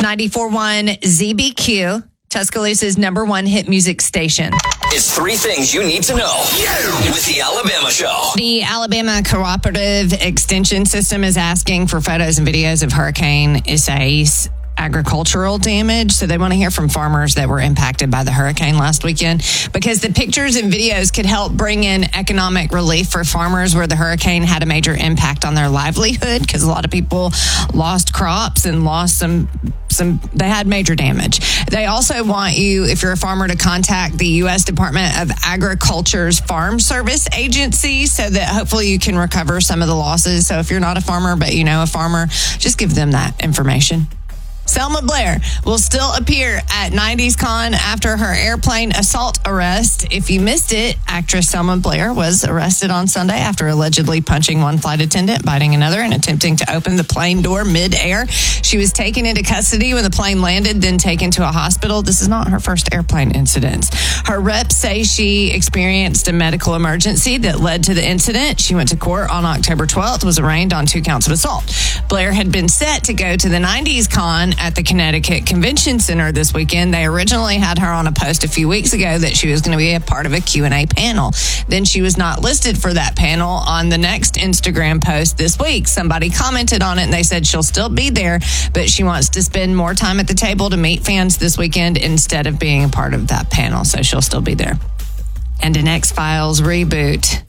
94.1 ZBQ, Tuscaloosa's #1 hit music station. It's 3 things you need to know with the Alabama Show. The Alabama Cooperative Extension System is asking for photos and videos of Hurricane Isaias agricultural damage. So they want to hear from farmers that were impacted by the hurricane last weekend, because the pictures and videos could help bring in economic relief for farmers where the hurricane had a major impact on their livelihood, because a lot of people lost crops and lost some they had major damage. They also want you, if you're a farmer, to contact the U.S. Department of Agriculture's Farm Service Agency so that hopefully you can recover some of the losses. So if you're not a farmer, but you know a farmer, just give them that information. Selma Blair will still appear at 90s Con after her airplane assault arrest. If you missed it, actress Selma Blair was arrested on Sunday after allegedly punching one flight attendant, biting another, and attempting to open the plane door mid-air. She was taken into custody when the plane landed, then taken to a hospital. This is not her first airplane incident. Her reps say she experienced a medical emergency that led to the incident. She went to court on October 12th, was arraigned on 2 counts of assault. Blair had been set to go to the 90s Con at the Connecticut Convention Center this weekend. They originally had her on a post a few weeks ago that she was going to be a part of a Q&A panel. Then she was not listed for that panel on the next Instagram post this week. Somebody commented on it and they said she'll still be there, but she wants to spend more time at the table to meet fans this weekend instead of being a part of that panel. So she'll still be there. And an X-Files reboot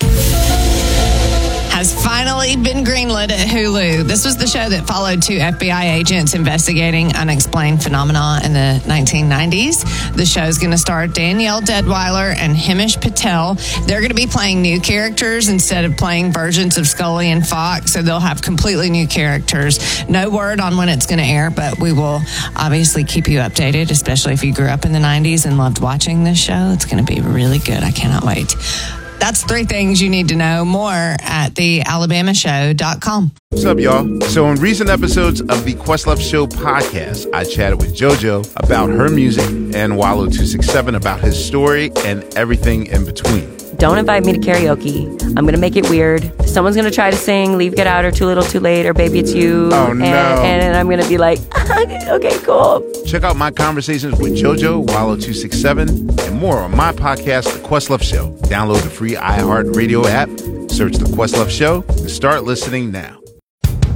has finally been greenlit at Hulu. This was the show that followed 2 FBI agents investigating unexplained phenomena in the 1990s. The show's going to star Danielle Deadwyler and Hemish Patel. They're going to be playing new characters instead of playing versions of Scully and Fox, so they'll have completely new characters. No word on when it's going to air, but we will obviously keep you updated, especially if you grew up in the 90s and loved watching this show. It's going to be really good. I cannot wait. That's 3 things you need to know. More at thealabamashow.com. What's up, y'all? So in recent episodes of the Questlove Show podcast, I chatted with JoJo about her music and Wallow 267 about his story and everything in between. Don't invite me to karaoke. I'm going to make it weird. Someone's going to try to sing Leave, Get Out, or Too Little, Too Late, or Baby It's You. Oh, no. And I'm going to be like, okay, cool. Check out my conversations with JoJo, Wallow 267, and more on my podcast, The Questlove Show. Download the free iHeartRadio app, search The Questlove Show, and start listening now.